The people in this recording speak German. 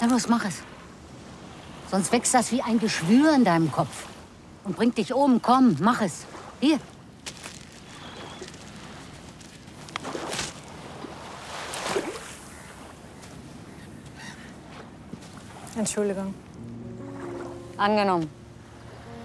Na los, mach es. Sonst wächst das wie ein Geschwür in deinem Kopf. Und bringt dich um. Komm, mach es. Hier. Entschuldigung. Angenommen.